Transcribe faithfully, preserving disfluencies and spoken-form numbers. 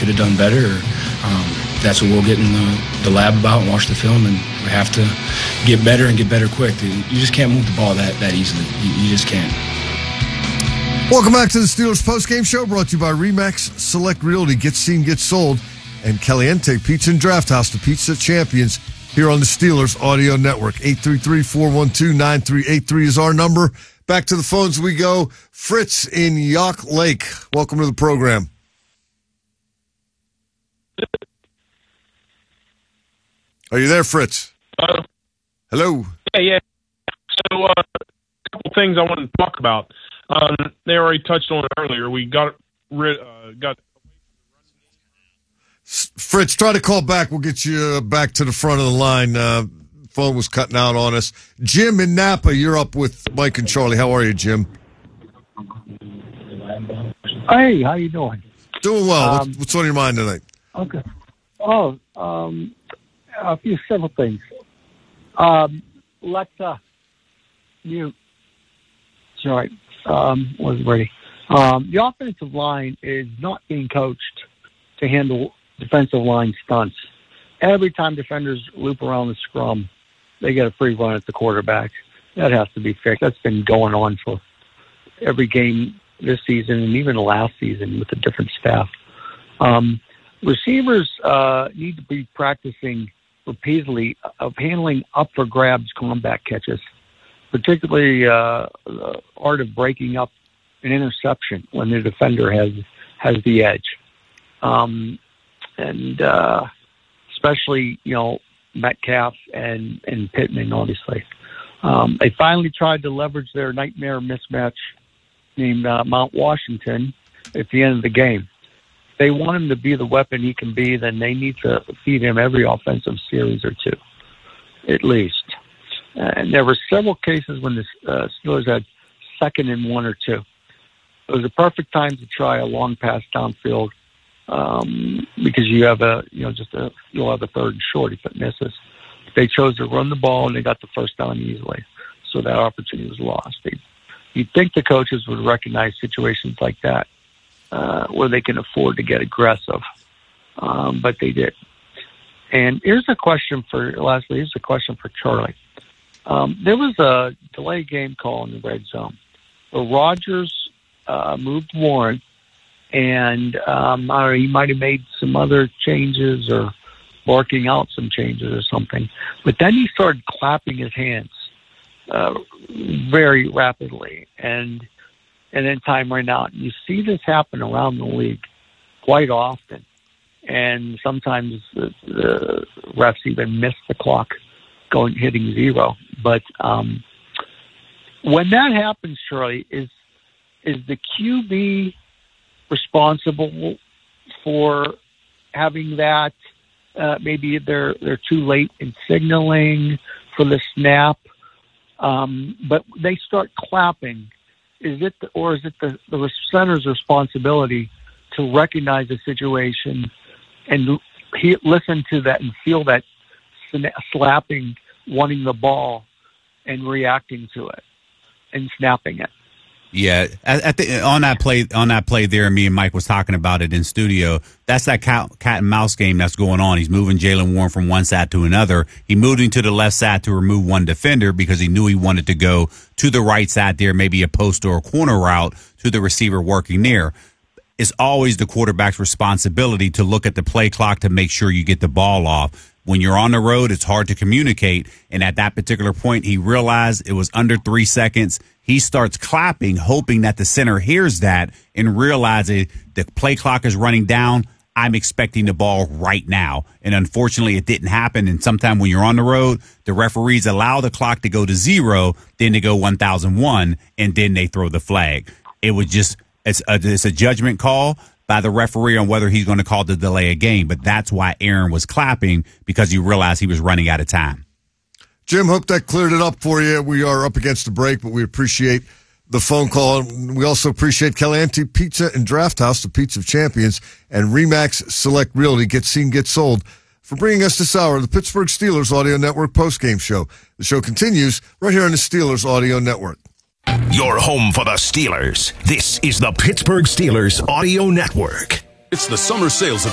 could have done better. Or, um, that's what we'll get in the, the lab about and watch the film, and we have to get better and get better quick. You just can't move the ball that, that easily. You, you just can't. Welcome back to the Steelers postgame show, brought to you by RE/MAX Select Realty. Get seen, get sold. And Caliente Pizza and Draft House, the pizza champions, here on the Steelers Audio Network. eight three three, four one two, nine three eight three is our number. Back to the phones we go. Fritz in Yock Lake. Welcome to the program. Are you there, Fritz? Uh, Hello. Yeah, yeah. So uh, a couple things I wanted to talk about. Um, they already touched on it earlier. We got rid, uh, got. Fritz, try to call back. We'll get you back to the front of the line. Uh, phone was cutting out on us. Jim in Napa, you're up with Mike and Charlie. How are you, Jim? Hey, how you doing? Doing well. Um, what's, what's on your mind tonight? Okay. Oh, um, a few several things. Um, Alexa, mute. Sorry, um, wasn't ready. Um, the offensive line is not being coached to handle defensive line stunts. Every time defenders loop around the scrum, they get a free run at the quarterback. That has to be fixed. That's been going on for every game this season and even last season with a different staff. Um, receivers uh, need to be practicing repeatedly of handling up for grabs combat catches, particularly uh, the art of breaking up an interception when the defender has has the edge. Um, and uh, especially, you know, Metcalf and, and Pittman, obviously. Um, they finally tried to leverage their nightmare mismatch named uh, Mount Washington at the end of the game. If they want him to be the weapon he can be, then they need to feed him every offensive series or two, at least. And there were several cases when the uh, Steelers had second and one or two. It was a perfect time to try a long pass downfield um, because you have a, you know, just a, you'll have a third and short if it misses. They chose to run the ball and they got the first down easily. So that opportunity was lost. They, you'd think the coaches would recognize situations like that uh, where they can afford to get aggressive, um, but they did. And here's a question for, lastly, here's a question for Charlie. Um, there was a delay game call in the red zone. So Rodgers uh, moved Warren, and um, I don't know, he might have made some other changes or barking out some changes or something. But then he started clapping his hands uh, very rapidly, and and then time ran out. You see this happen around the league quite often, and sometimes the, the refs even miss the clock going hitting zero. But um, when that happens, Charlie, is is the Q B responsible for having that? Uh, maybe they're they're too late in signaling for the snap, um, but they start clapping. Is it the, or is it the, the center's responsibility to recognize the situation and he, listen to that and feel that sna- slapping, wanting the ball, and reacting to it and snapping it? Yeah, I, I think on that play, on that play there, me and Mike was talking about it in studio. That's that cat, cat and mouse game that's going on. He's moving Jaylen Warren from one side to another. He moved him to the left side to remove one defender because he knew he wanted to go to the right side there, maybe a post or a corner route to the receiver working there. It's always the quarterback's responsibility to look at the play clock to make sure you get the ball off. When you're on the road, it's hard to communicate. And at that particular point, he realized it was under three seconds. He starts clapping, hoping that the center hears that and realizes the play clock is running down. I'm expecting the ball right now. And unfortunately, it didn't happen. And sometime when you're on the road, the referees allow the clock to go to zero, then to go one thousand one, and then they throw the flag. It was just, it's a, it's a judgment call by the referee on whether he's going to call the delay a game. But that's why Aaron was clapping, because he realized he was running out of time. Jim, hope that cleared it up for you. We are up against the break, but we appreciate the phone call. We also appreciate Caliente Pizza and Draft House, the Pizza of Champions, and RE/MAX Select Realty, Get Seen, Get Sold, for bringing us this hour of the Pittsburgh Steelers Audio Network postgame show. The show continues right here on the Steelers Audio Network. Your home for the Steelers. This is the Pittsburgh Steelers Audio Network. It's the summer sales event